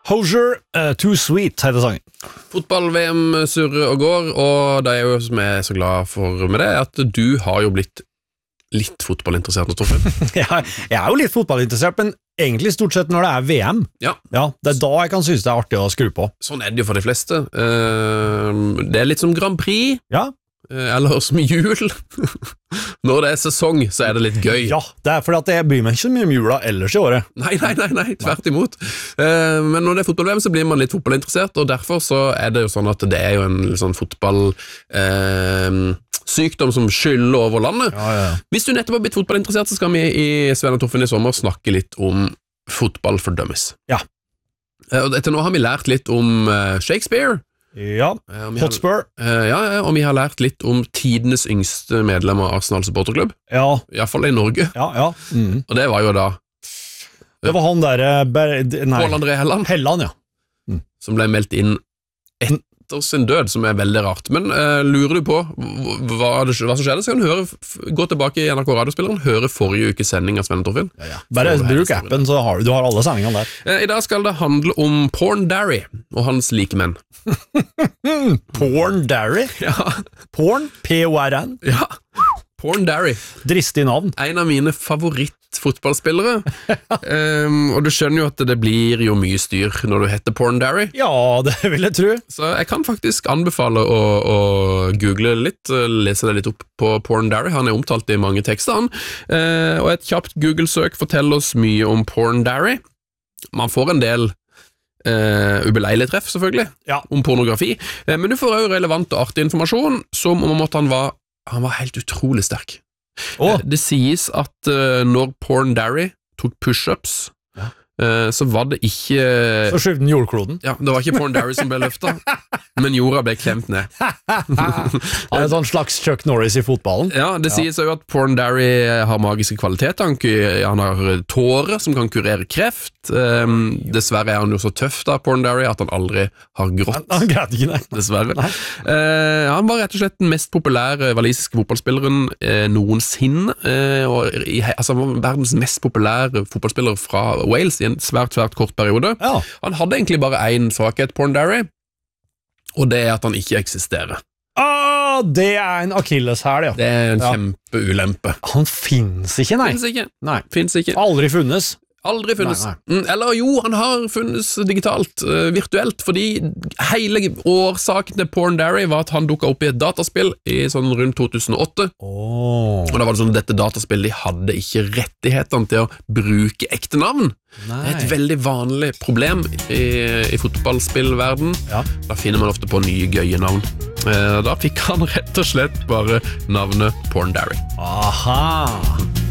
Hozier, Too Sweet heter sangen. Fotball-VM surrer og går, og det jo som jeg så glad for med det, at du har jo blitt litt fotballinteressert nå, Torfinn. Jeg jo litt fotballinteressert, men egentlig stort sett når det VM. Ja. Det da jeg kan synes det artig å skru på. Sånn det jo for de fleste. Det litt som Grand Prix. Ja. Eller som jul. Når det sesong, så det litt gøy. Ja, det fordi at jeg bryr meg ikke så mye om jula ellers i året. Nei, tvert imot. Men når det fotball-VM, så blir man litt fotballinteressert, og derfor så det jo sånn at det jo en sånn fotball sykdom som skyller over landet. Ja. Hvis du nettopp har blitt fotballinteressert, så skal vi i Sven og Torfinn i sommer snakke litt om fotball for dummies. Ja. Og etter nå har vi lært litt om Shakespeare. Ja, Hotspur. Og vi har lært litt om tidenes yngste medlem av Arsenal supporterklubb. Ja. I hvert fall i Norge. Ja. Mm. Og det var jo da det var han der Pål André Helland, ja. Som ble meldt inn etter sin død, som veldig rart. Men lurer du på hva som skjedde, så kan du gå tilbake i NRK Radiospilleren, høre forrige ukes sending av Sven og Torfinn. Ja. Bare bruk appen, så har du har alle sendingene der. I dag skal det handle om Porn Derry og hans likemenn. Porn Derry? Ja. Porn? P-O-R-N? Ja. Porn Derry. Dristig navn. En av mine favorittfotballspillere. Og du skjønner jo at det blir jo mye styr når du heter Porn Derry. Ja, det vil jeg tro. Så jeg kan faktisk anbefale å google litt, lese det litt opp på Porn Derry. Han omtalt i mange tekster, han. Og et kjapt Google-søk forteller oss mye om Porn Derry. Man får en del ubeleilig treff, selvfølgelig, om pornografi. Men du får også relevant og artig informasjon, som om at han var helt utrolig sterk. Det sies at når Porn Derry tok push-ups, så var det ikke Så skyvde den jordkloden. Ja, det var ikke Porn Derry som ble løftet, men jorda ble klemt ned. Han en sånn slags Chuck Norris i fotballen. Ja, det sies jo at Porn Derry har magiske kvaliteter. Han har tårer som kan kurere kreft. Dessverre han jo så tøff da, Porn Derry, at han aldri har grått. Han græt ikke, nei. Dessverre. Han var rett og slett den mest populære walisiske fotballspilleren noensinne, altså verdens mest populære fotballspiller fra Wales i en svært kort periode. Ja. Han hadde egentlig bare en svakhet, Porn Derry, og det at han ikke eksisterer. Det en akilleshæl, ja. Det en kjempeulempe. Han finnes ikke, nei. Finnes ikke. Aldri funnes. Aldri funnes. Eller jo, han har funnes digitalt, virtuelt, fordi hele årsaken til Porn Derry var at han dukket opp i et dataspill i sånn rundt 2008. Og da var det sånn at dette dataspillet, de hadde ikke rettighetene til å bruke ekte navn. Det et veldig vanlig problem i fotballspillverden. Da finner man ofte på nye gøye navn. Da fikk han rett og slett bare navnet Porn Derry. Aha!